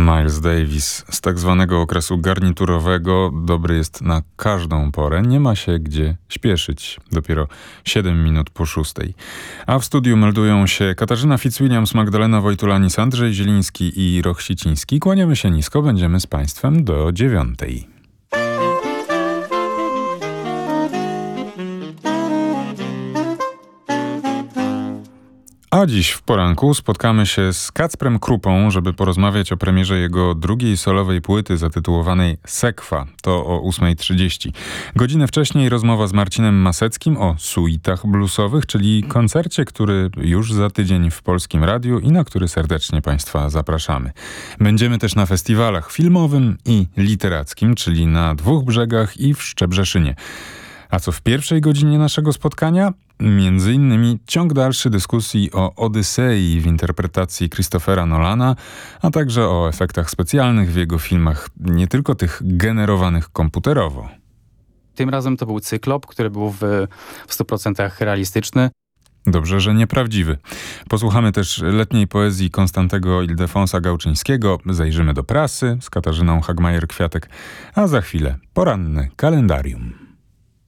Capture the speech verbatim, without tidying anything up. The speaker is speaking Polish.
Miles Davis z tak zwanego okresu garniturowego dobry jest na każdą porę. Nie ma się gdzie śpieszyć. Dopiero siedem minut po szóstej. A w studiu meldują się Katarzyna Fitzwilliams, Magdalena Wojtulanis, Andrzej Zieliński i Roch Siciński. Kłaniamy się nisko. Będziemy z Państwem do dziewiątej. A dziś w poranku spotkamy się z Kacprem Krupą, żeby porozmawiać o premierze jego drugiej solowej płyty zatytułowanej Sekwa. To o ósma trzydzieści. Godzinę wcześniej rozmowa z Marcinem Maseckim o suitach bluesowych, czyli koncercie, który już za tydzień w Polskim Radiu i na który serdecznie Państwa zapraszamy. Będziemy też na festiwalach filmowym i literackim, czyli na Dwóch Brzegach i w Szczebrzeszynie. A co w pierwszej godzinie naszego spotkania? Między innymi ciąg dalszy dyskusji o Odysei w interpretacji Christophera Nolana, a także o efektach specjalnych w jego filmach, nie tylko tych generowanych komputerowo. Tym razem to był cyklop, który był w, w stu procentach realistyczny. Dobrze, że nieprawdziwy. Posłuchamy też letniej poezji Konstantego Ildefonsa Gałczyńskiego, zajrzymy do prasy z Katarzyną Hagmajer-Kwiatek, a za chwilę poranne kalendarium.